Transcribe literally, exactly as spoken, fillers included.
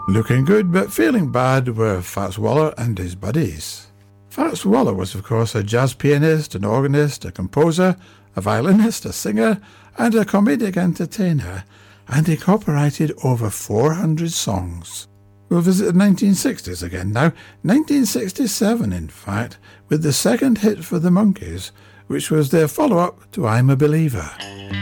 Looking good but feeling bad were Fats Waller and his buddies. Fats Waller was, of course, a jazz pianist, an organist, a composer, a violinist, a singer, and a comedic entertainer, and he copyrighted over four hundred songs. We'll visit the nineteen sixties again now, nineteen sixty-seven in fact, with the second hit for the Monkees, which was their follow-up to I'm a Believer.